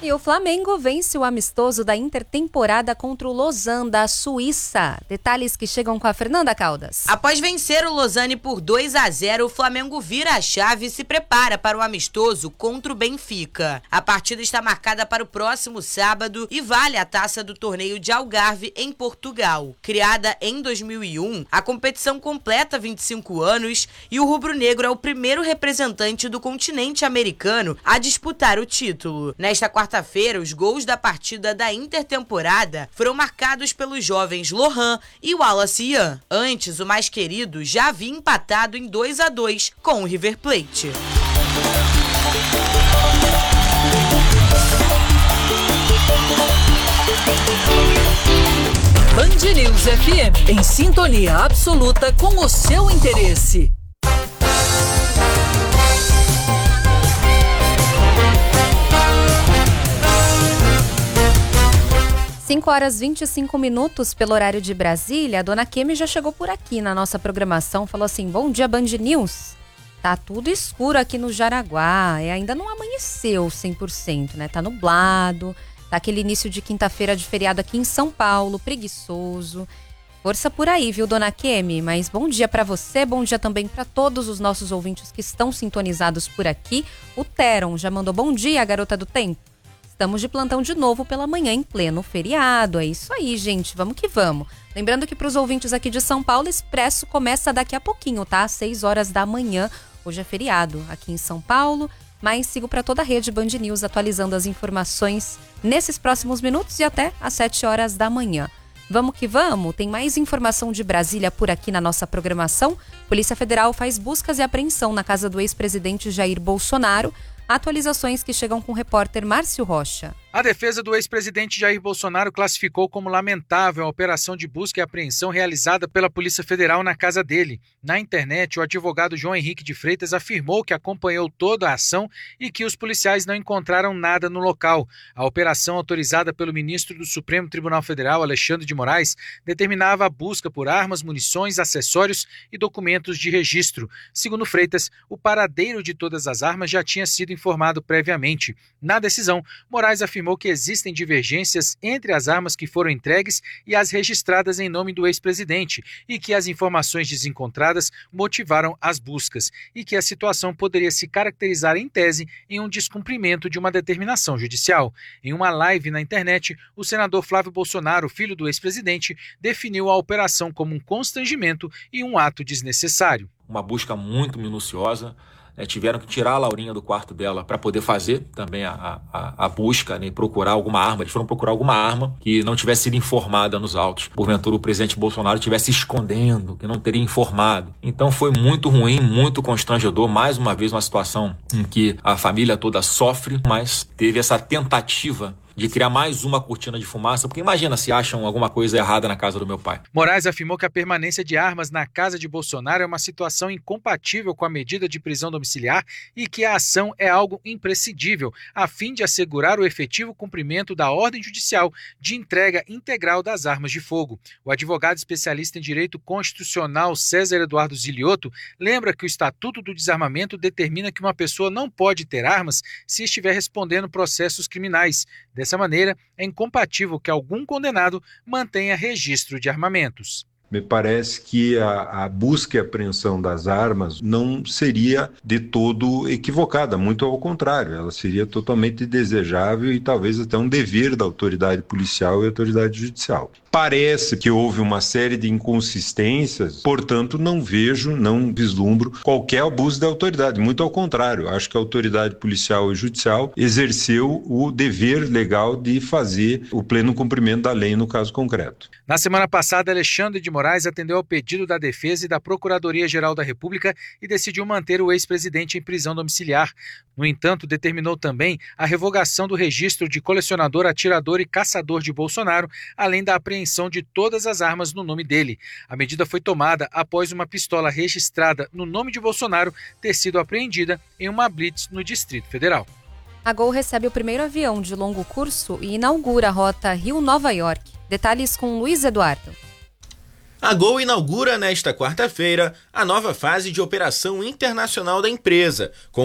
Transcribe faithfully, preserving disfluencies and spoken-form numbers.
E o Flamengo vence o amistoso da intertemporada contra o Lausanne da Suíça. Detalhes que chegam com a Fernanda Caldas. Após vencer o Lausanne por dois a zero, o Flamengo vira a chave e se prepara para o amistoso contra o Benfica. A partida está marcada para o próximo sábado e vale a taça do torneio de Algarve em Portugal. Criada em dois mil e um, a competição completa vinte e cinco anos e o rubro-negro é o primeiro representante do continente americano a disputar o título. Nesta quarta-feira, os gols da partida da intertemporada foram marcados pelos jovens Lohan e Wallace Ian. Antes, o mais querido já havia empatado em dois a dois com o River Plate. Band News F M, em sintonia absoluta com o seu interesse. cinco horas e vinte e cinco minutos pelo horário de Brasília. A dona Kemi já chegou por aqui na nossa programação. Falou assim: bom dia, Band News. Tá tudo escuro aqui no Jaraguá. E ainda não amanheceu cem por cento, né? Tá nublado. Tá aquele início de quinta-feira de feriado aqui em São Paulo, preguiçoso. Força por aí, viu, dona Kemi? Mas bom dia pra você, bom dia também pra todos os nossos ouvintes que estão sintonizados por aqui. O Teron já mandou bom dia, garota do tempo. Estamos de plantão de novo pela manhã em pleno feriado. É isso aí, gente. Vamos que vamos. Lembrando que para os ouvintes aqui de São Paulo, Expresso começa daqui a pouquinho, tá? Às seis horas da manhã. Hoje é feriado aqui em São Paulo. Mas sigo para toda a rede Band News atualizando as informações nesses próximos minutos e até às sete horas da manhã. Vamos que vamos? Tem mais informação de Brasília por aqui na nossa programação. Polícia Federal faz buscas e apreensão na casa do ex-presidente Jair Bolsonaro. Atualizações que chegam com o repórter Márcio Rocha. A defesa do ex-presidente Jair Bolsonaro classificou como lamentável a operação de busca e apreensão realizada pela Polícia Federal na casa dele. Na internet, o advogado João Henrique de Freitas afirmou que acompanhou toda a ação e que os policiais não encontraram nada no local. A operação, autorizada pelo ministro do Supremo Tribunal Federal, Alexandre de Moraes, determinava a busca por armas, munições, acessórios e documentos de registro. Segundo Freitas, o paradeiro de todas as armas já tinha sido informado previamente. Na decisão, Moraes afirmou que existem divergências entre as armas que foram entregues e as registradas em nome do ex-presidente e que as informações desencontradas motivaram as buscas e que a situação poderia se caracterizar em tese em um descumprimento de uma determinação judicial. Em uma live na internet, o senador Flávio Bolsonaro, filho do ex-presidente, definiu a operação como um constrangimento e um ato desnecessário. Uma busca muito minuciosa. É, tiveram que tirar a Laurinha do quarto dela para poder fazer também a, a, a busca, né, procurar alguma arma. Eles foram procurar alguma arma que não tivesse sido informada nos autos. Porventura o presidente Bolsonaro estivesse escondendo, que não teria informado. Então foi muito ruim, muito constrangedor. Mais uma vez uma situação em que a família toda sofre, mas teve essa tentativa de criar mais uma cortina de fumaça, porque imagina se acham alguma coisa errada na casa do meu pai. Moraes afirmou que a permanência de armas na casa de Bolsonaro é uma situação incompatível com a medida de prisão domiciliar e que a ação é algo imprescindível, a fim de assegurar o efetivo cumprimento da ordem judicial de entrega integral das armas de fogo. O advogado especialista em direito constitucional César Eduardo Zilioto lembra que o Estatuto do Desarmamento determina que uma pessoa não pode ter armas se estiver respondendo processos criminais. Dessa maneira, é incompatível que algum condenado mantenha registro de armamentos. Me parece que a, a busca e apreensão das armas não seria de todo equivocada, muito ao contrário, ela seria totalmente desejável e talvez até um dever da autoridade policial e autoridade judicial. Parece que houve uma série de inconsistências, portanto não vejo, não vislumbro qualquer abuso da autoridade, muito ao contrário, acho que a autoridade policial e judicial exerceu o dever legal de fazer o pleno cumprimento da lei no caso concreto. Na semana passada, Alexandre de Moraes atendeu ao pedido da Defesa e da Procuradoria-Geral da República e decidiu manter o ex-presidente em prisão domiciliar. No entanto, determinou também a revogação do registro de colecionador, atirador e caçador de Bolsonaro, além da apreensão de todas as armas no nome dele. A medida foi tomada após uma pistola registrada no nome de Bolsonaro ter sido apreendida em uma blitz no Distrito Federal. A Gol recebe o primeiro avião de longo curso e inaugura a rota Rio-Nova York. Detalhes com Luiz Eduardo. A Gol inaugura nesta quarta-feira a nova fase de operação internacional da empresa, com